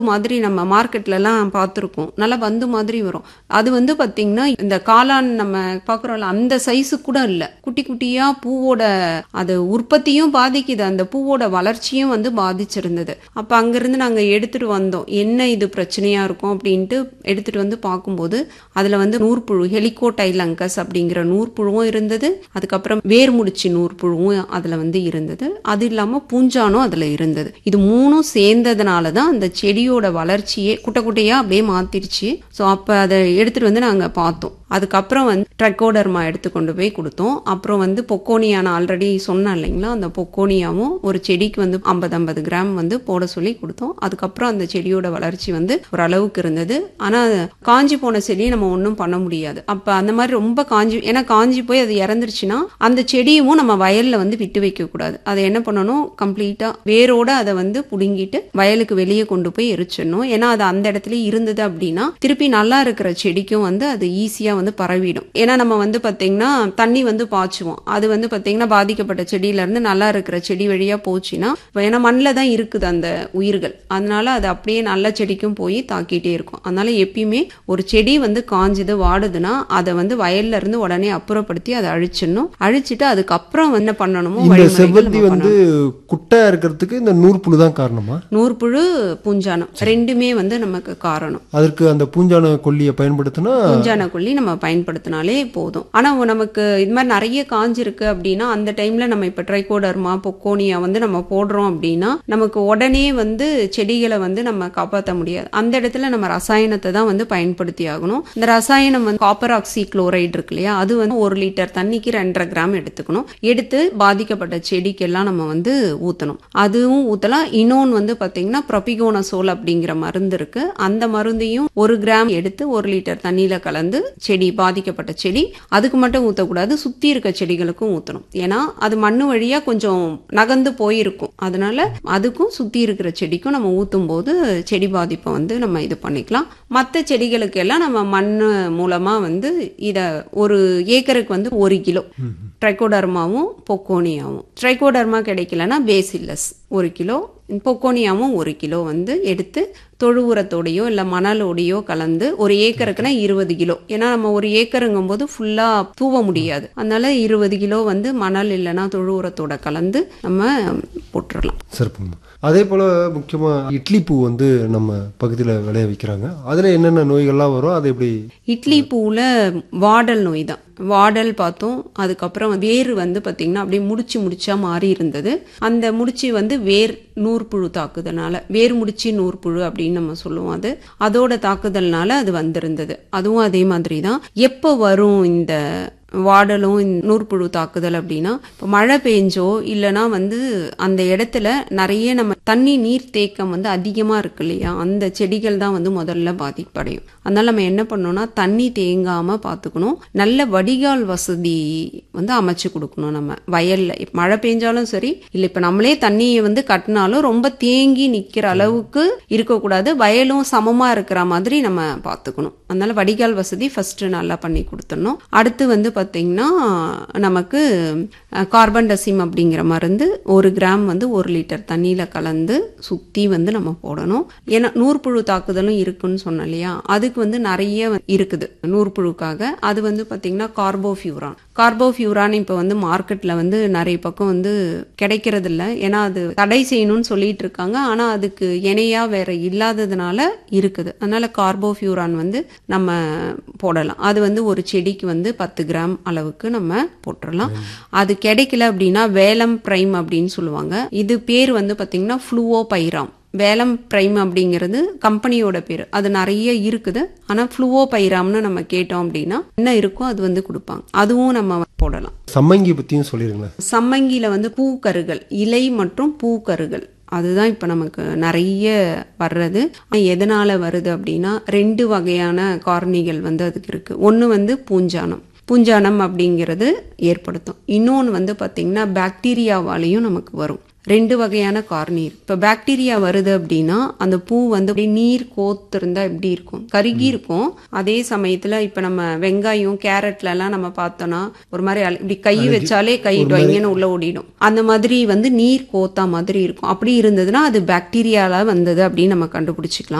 மாதிரி நம்ம மார்க்கெட்லலாம் பார்த்துருக்கோம். நல்லா பந்து மாதிரி வரும். அது வந்து பார்த்தீங்கன்னா இந்த காளான் நம்ம பார்க்குறோம்ல அந்த சைஸு கூட இல்லை. குட்டி குட்டியாக பூவோட அது உற்பத்தியும் பாதிக்குது, அந்த பூவோட வளர்ச்சியும் வந்து பாதிச்சிருந்தது. அப்போ அங்கேருந்து நாங்கள் எடுத்துகிட்டு வந்தோம். என்ன இது பிரச்சனையாக இருக்கும் அப்படின்ட்டு எடுத்துகிட்டு வந்து பார்க்கும்போது அதில் வந்து நூற்புழு ஹெலிகோடைலங்கஸ் அப்படிங்கிற நூற்புழுவும் இருந்தது. அதுக்கப்புறம் வேர்முடிச்சி நூற்புழுவும் அதில் வந்து இருந்தது. அது இல்லாமல் பூஞ்சானும் அதில் இருந்தது. இது மூணும் சேர்ந்ததுனால தான் அந்த செடியோட வளர்ச்சியே குட்டை குட்டையா அப்படியே மாத்திருச்சு. ஸோ அப்போ அதை எடுத்துட்டு வந்து நாங்கள் பார்த்தோம். அதுக்கப்புறம் வந்து ட்ரைகோடர்மா எடுத்து கொண்டு போய் கொடுத்தோம். அப்புறம் வந்து பொக்கோனியா, நான் ஆல்ரெடி சொன்னேன் இல்லைங்களா, அந்த பொக்கோனியாவும் ஒரு செடிக்கு வந்து 50-50 கிராம் வந்து போட சொல்லி கொடுத்தோம். அதுக்கப்புறம் அந்த செடியோட வளர்ச்சி வந்து ஒரு அளவுக்கு இருந்தது. ஆனால் காஞ்சி போன செடியை நம்ம ஒன்றும் பண்ண முடியாது. அப்போ அந்த மாதிரி ரொம்ப ஏன்னா காஞ்சி போய் அது இறந்துருச்சுன்னா அந்த செடியும் நம்ம வயலில் வந்து விட்டு வைக்கக்கூடாது. அதை என்ன பண்ணணும், கம்ப்ளீட்டாக வேரோட அதை வந்து புடுங்கிட்டு வயலுக்கு வெளியே கொண்டு போய் எரிச்சிடணும். ஏன்னா அது அந்த இடத்துல இருந்தது அப்படின்னா திருப்பி நல்லா இருக்கிற செடிக்கும் வந்து அது ஈஸியாக வந்து பரவிடும். ஏன்னா நம்ம வந்து பார்த்தீங்கன்னா தண்ணி வந்து பாய்ச்சுவோம். அது வந்து பார்த்தீங்கன்னா பாதிக்கப்பட்ட செடியிலேருந்து நல்லா இருக்கிற செடி வழியாக போச்சுன்னா, ஏன்னா மண்ணில் தான் இருக்குது அந்த உயிர்கள், அதனால அது அப்படியே நல்ல செடிக்கும் போய் தாக்கிட்டே இருக்கும். அதனால எப்பயுமே ஒரு செடி வந்து காஞ்சுது வாடுதுன்னா அதை வந்து வயல்ல இருந்து உடனே அப்புறப்படுத்தி அதை அழிச்சிடணும். அழிச்சிட்டு அதுக்கப்புறம் என்ன பண்ணணுமோ செவ்வந்தி வந்து குட்டையா இருக்கிறதுக்கு இந்த நூற்புழு தான் காரணமா? நூற்புழு பூஞ்சானம் ரெண்டுமே வந்து நமக்கு காரணம். அதற்கு அந்த பூஞ்சான கொல்லியை பயன்படுத்தினா, பூஞ்சான கொல்லி நம்ம பயன்படுத்தினாலே போதும். ஆனா நமக்கு இது மாதிரி நிறைய காஞ்சிருக்கு அப்படின்னா அந்த டைம்ல நம்ம இப்ப ட்ரைகோடர்மா பொக்கோனியா வந்து நம்ம போடுறோம் அப்படின்னா நமக்கு உடனே வந்து செடிகளை வந்து நம்ம காப்பாற்ற முடியாது. அந்த இடத்துல நம்ம ரசாயனத்தை தான் வந்து பயன்படுத்தி ஆகணும். இந்த ரசாயனம் வந்து காப்பர் ஆக்சி குளோரைடு இருக்கு இல்லையா, அது வந்து 1 லிட்டர் தண்ணிக்கு 2.5 கிராம் எடுத்துக்கணும். எடுத்து பாதிக்கப்பட்ட செடிக்கெல்லாம் நம்ம வந்து ஊற்றணும். அதுவும் ஊற்றலாம். இன்னொன்று வந்து பார்த்தீங்கன்னா ப்ரோபிகோனசோல் அப்படிங்கிற மருந்து இருக்கு. அந்த மருந்தையும் 1 கிராம் எடுத்து 1 லிட்டர் தண்ணியில கலந்து செடி பாதிக்கப்பட்ட செடி அதுக்கு மட்டும் ஊற்றக்கூடாது, சுற்றி இருக்க செடிகளுக்கும் ஊற்றணும். ஏன்னா அது மண்ணு வழியா கொஞ்சம் நகர்ந்து போயிருக்கும். அதனால அதுக்கும் சுற்றி இருக்கிற செடிக்கும் நம்ம ஊற்றும் போது செடி பாதிப்பை வந்து நம்ம இது பண்ணிக்கலாம். மற்ற செடிகளுக்கு எல்லாம் நம்ம மண் மூலமா வந்து இதை 1 ஏக்கருக்கு வந்து 1 கிலோ ட்ரைகோடர்மாவும் பொக்கோனியாவும், ட்ரைகோடர்மா கிடைக்கலன்னா பேசில்லஸ் 1 கிலோ, பொக்கோனியாவும் 1 கிலோ வந்து எடுத்து தொழு உரத்தோடையோ இல்லை மணலோடையோ கலந்து 1 ஏக்கருக்குன்னா 20 கிலோ. ஏன்னா நம்ம 1 ஏக்கருங்கும் போது ஃபுல்லா தூவ முடியாது. அதனால 20 கிலோ வந்து மணல் இல்லைன்னா தொழு உரத்தோட கலந்து நம்ம போட்டுடலாம். சிறப்புங்க. அதே போல முக்கியமா இட்லி பூ வந்து நம்ம பகுதியில் விளைய வைக்கிறாங்க. அதுல என்னென்ன நோய்கள்லாம் வரும், அது எப்படி? இட்லி பூவில் வாடல் நோய் தான். வாடல் பார்த்தோம். அதுக்கப்புறம் வேர் வந்து பார்த்தீங்கன்னா அப்படியே முடிச்சா மாறி இருந்தது. அந்த முடிச்சு வந்து வேர் நூற்புழு தாக்குதல்னால, வேர் முடிச்சு நூற்புழு அப்படின்னு நம்ம சொல்லுவோம். அதோட தாக்குதல்னால அது வந்திருந்தது. அதுவும் அதே மாதிரி தான். எப்போ வரும் இந்த வாடலும் நூற்புழு தாக்குதல் அப்படின்னா, இப்போ மழை பெஞ்சோ இல்லைன்னா வந்து அந்த இடத்துல நிறைய நம்ம நீர் தேக்கம் வந்து அதிகமாக இருக்கு இல்லையா, அந்த செடிகள் தான் வந்து முதல்ல பாதிப்படையும். அதனால நம்ம என்ன பண்ணோம்னா தண்ணி தேங்காம பார்த்துக்கணும். நல்ல வடிகால் வசதி வந்து அமைச்சு கொடுக்கணும். நம்ம வயல்ல மழை பெஞ்சாலும் சரி, இல்லை இப்போ நம்மளே தண்ணியை வந்து கட்டினாலும் ரொம்ப தேங்கி நிற்கிற அளவுக்கு இருக்கக்கூடாது. வயலும் சமமா இருக்கிற மாதிரி நம்ம பார்த்துக்கணும். அதனால வடிகால் வசதி ஃபர்ஸ்ட் நல்லா பண்ணி கொடுத்துடணும். அடுத்து வந்து பார்த்தீங்கன்னா நமக்கு கார்பன் டசிம் அப்படிங்கிற மருந்து 1 கிராம் வந்து 1 லிட்டர் தண்ணியில கலந்து சுத்தி வந்து நம்ம போடணும். ஏன்னா நூற்புழு தாக்குதலும் இருக்குன்னு சொன்னோம் இல்லையா, அதுக்கு வந்து நிறைய இருக்குது நூற்புழுக்காக. அது வந்து பார்த்தீங்கன்னா கார்போஃபியூரான் இப்போ வந்து மார்க்கெட்ல வந்து நிறைய பக்கம் வந்து கிடைக்கிறது இல்லை. ஏன்னா அது தடை செய்யணும்னு சொல்லிட்டு இருக்காங்க. ஆனா அதுக்கு இணையா வேற இல்லாததுனால இருக்குது. அதனால கார்போஃபியூரான் வந்து நம்ம போடலாம். அது வந்து ஒரு செடிக்கு வந்து 10 கிராம் அளவுக்கு நம்ம போட்டுடலாம். அது கிடைக்கல அப்படின்னா வேலம் பிரைம் அப்படின்னு சொல்லுவாங்க. இது பேர் வந்து பார்த்தீங்கன்னா ஃப்ளூவோபைராம். வேலம் பிரைம் அப்படிங்கிறது கம்பெனியோட பேர். அது நிறைய இருக்குது. ஆனா ஃப்ளூவோபைராம்னு நம்ம கேட்டோம் அப்படின்னா என்ன இருக்கோ அது வந்து கொடுப்பாங்க. அதுவும் நம்ம போடலாம். சம்மங்கி பத்தியும் சொல்லிருங்களேன். சம்மங்கில வந்து பூக்கருகள், இலை மற்றும் பூக்கருகள் அதுதான் இப்போ நமக்கு நிறைய வர்றது. எதனால வருது அப்படின்னா 2 வகையான காரணிகள் வந்து அதுக்கு இருக்கு. ஒன்று வந்து பூஞ்சானம் அப்படிங்கிறது ஏற்படுத்தும். இன்னொன்று வந்து பார்த்தீங்கன்னா பாக்டீரியாவாலையும் நமக்கு வரும். 2 வகையான கார்னி இருக்கு. இப்போ பாக்டீரியா வருது அப்படின்னா அந்த பூ வந்து அப்படியே நீர் கோத்திருந்தா எப்படி இருக்கும், கருகி இருக்கும். அதே சமயத்துல இப்ப நம்ம வெங்காயம் கேரட்ல எல்லாம் நம்ம பார்த்தோம்னா ஒரு மாதிரி இப்படி கை வச்சாலே கை டொய்ங்கன்னு உள்ள ஓடிடும். அந்த மாதிரி வந்து நீர் கோத்தா மாதிரி இருக்கும். அப்படி இருந்ததுன்னா அது பாக்டீரியால வந்தது அப்படின்னு நம்ம கண்டுபிடிச்சிக்கலாம்.